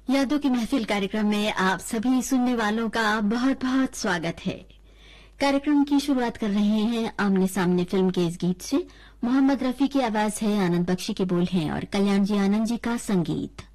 यादों की महफिल कार्यक्रम में आप सभी सुनने वालों का बहुत बहुत स्वागत है। कार्यक्रम की शुरुआत कर रहे हैं आमने सामने फिल्म के इस गीत से। मोहम्मद रफी की आवाज है, आनंद बख्शी के बोल हैं और कल्याण जी आनंद जी का संगीत।